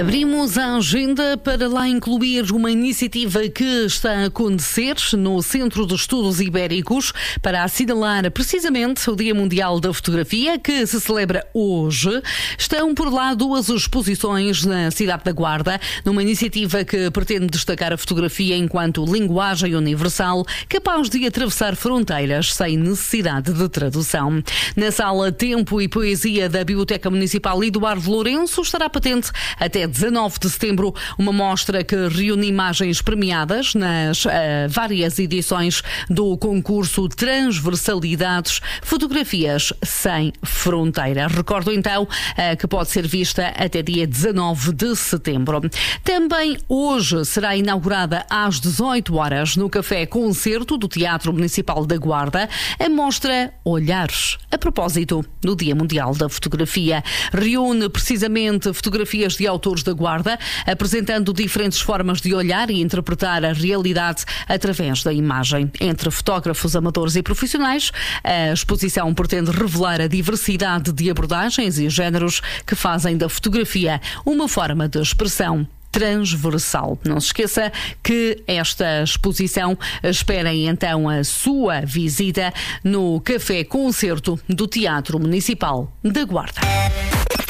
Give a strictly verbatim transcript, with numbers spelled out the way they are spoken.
Abrimos a agenda para lá incluir uma iniciativa que está a acontecer no Centro de Estudos Ibéricos para assinalar precisamente o Dia Mundial da Fotografia, que se celebra hoje. Estão por lá duas exposições na cidade da Guarda, numa iniciativa que pretende destacar a fotografia enquanto linguagem universal, capaz de atravessar fronteiras sem necessidade de tradução. Na sala Tempo e Poesia da Biblioteca Municipal Eduardo Lourenço estará patente até dezanove de setembro, uma mostra que reúne imagens premiadas nas uh, várias edições do concurso Transversalidades, Fotografias Sem Fronteira. Recordo então uh, que pode ser vista até dia dezanove de setembro. Também hoje será inaugurada às dezoito horas no Café Concerto do Teatro Municipal da Guarda a mostra Olhares, a propósito do Dia Mundial da Fotografia. Reúne precisamente fotografias de autores da Guarda, apresentando diferentes formas de olhar e interpretar a realidade através da imagem. Entre fotógrafos amadores e profissionais, a exposição pretende revelar a diversidade de abordagens e géneros que fazem da fotografia uma forma de expressão transversal. Não se esqueça que esta exposição esperem então a sua visita no Café Concerto do Teatro Municipal da Guarda.